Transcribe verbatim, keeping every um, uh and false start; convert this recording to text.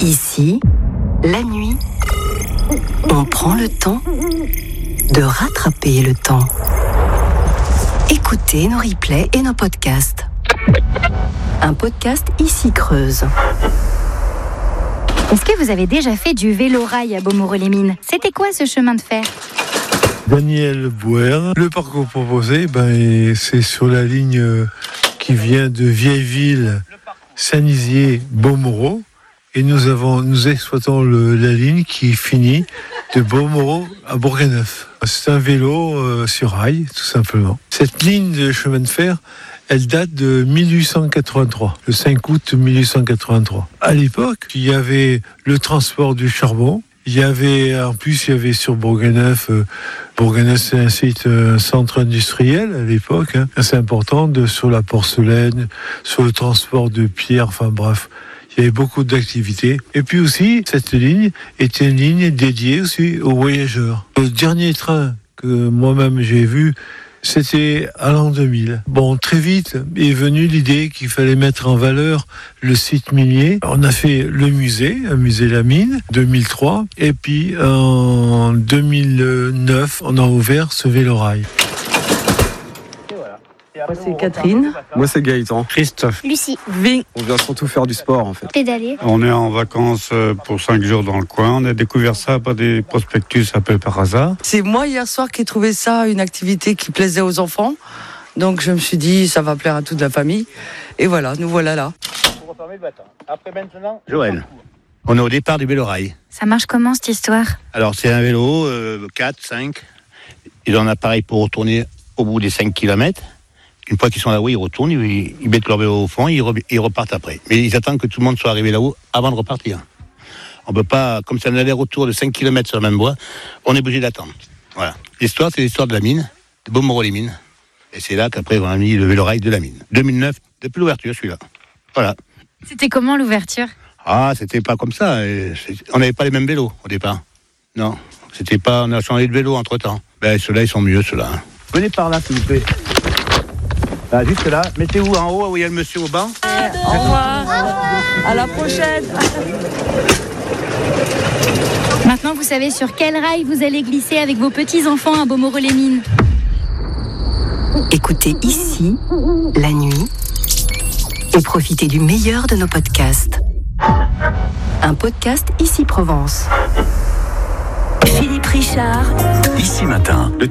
Ici, la nuit, on prend le temps de rattraper le temps. Écoutez nos replays et nos podcasts. Un podcast Ici Creuse. Est-ce que vous avez déjà fait du vélo-rail à Beaumoreau-les-Mines ? C'était quoi ce chemin de fer ? Daniel Bouer. Le parcours proposé, ben, c'est sur la ligne qui vient de Vieilleville, Saint-Nizier, Beaumoreau. Et nous avons, nous exploitons le, la ligne qui finit de Beaumoreau à Bourganeuf. C'est un vélo euh, sur rail, tout simplement. Cette ligne de chemin de fer, elle date de mille huit cent quatre-vingt-trois, le cinq août mille huit cent quatre-vingt-trois. À l'époque, il y avait le transport du charbon. Il y avait, en plus, il y avait sur Bourganeuf, euh, Bourganeuf c'est un site, un centre industriel à l'époque, hein, assez important, de, sur la porcelaine, sur le transport de pierres, enfin bref. Il y avait beaucoup d'activités. Et puis aussi, cette ligne était une ligne dédiée aussi aux voyageurs. Le dernier train que moi-même j'ai vu, c'était à l'an deux mille. Bon, très vite est venue l'idée qu'il fallait mettre en valeur le site minier. On a fait le musée, un musée La Mine, deux mille trois. Et puis, en deux mille neuf, on a ouvert ce vélorail. Moi c'est Catherine. Moi c'est Gaëtan. Christophe. Lucie. V. On vient surtout faire du sport en fait. Pédaler. On est en vacances pour cinq jours dans le coin. On a découvert ça par des prospectus un peu par hasard. C'est moi hier soir qui ai trouvé ça une activité qui plaisait aux enfants. Donc je me suis dit ça va plaire à toute la famille. Et voilà, nous voilà là. Après maintenant, Joël. On est au départ du vélorail. Ça marche comment cette histoire ? Alors c'est un vélo, euh, quatre, cinq. Ils ont un appareil pour retourner au bout des cinq kilomètres. Une fois qu'ils sont là-haut, ils retournent, ils, ils mettent leur vélo au fond, ils, re, ils repartent après. Mais ils attendent que tout le monde soit arrivé là-haut avant de repartir. On peut pas, comme c'est un aller-retour de cinq kilomètres sur la même voie, on est obligé d'attendre. Voilà. L'histoire, c'est l'histoire de la mine, de Beaumoreau-les-Mines. Et c'est là qu'après, on a mis le vélorail de la mine. deux mille neuf, depuis l'ouverture, celui-là. Voilà. C'était comment l'ouverture ? Ah, c'était pas comme ça. On n'avait pas les mêmes vélos au départ. Non. C'était pas, on a changé de vélo entre-temps. Ben, ceux-là, ils sont mieux, ceux-là. Venez par là, s'il vous plaît. Ah, juste là, mettez-vous en haut où il y a le monsieur au banc. Au revoir. À la prochaine. Maintenant, vous savez sur quel rail vous allez glisser avec vos petits-enfants à Beaumoreau-les-Mines. Écoutez Ici, la nuit, et profitez du meilleur de nos podcasts. Un podcast Ici Provence. Philippe Richard. Ici Matin. Le